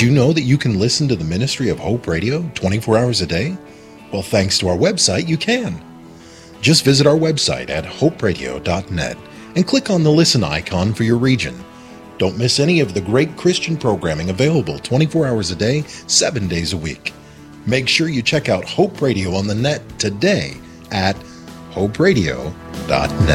Did you know that you can listen to the Ministry of Hope Radio 24 hours a day? Well, thanks to our website, you can. Just visit our website at hoperadio.net and click on the listen icon for your region. Don't miss any of the great Christian programming available 24 hours a day, 7 days a week. Make sure you check out Hope Radio on the net today at hoperadio.net.